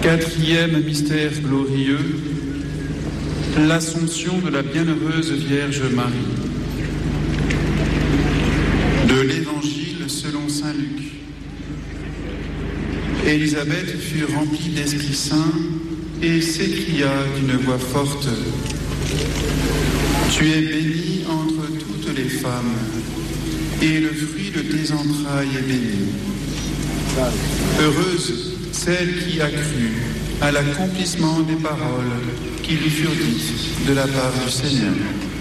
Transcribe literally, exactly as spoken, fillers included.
Quatrième mystère glorieux, l'Assomption de la bienheureuse Vierge Marie. De l'Évangile selon saint Luc. Élisabeth fut remplie d'Esprit Saint et s'écria d'une voix forte : Tu es bénie entre toutes les femmes, et le fruit de tes entrailles est béni. Heureuse celle qui a cru à l'accomplissement des paroles qui lui furent dites de la part du Seigneur.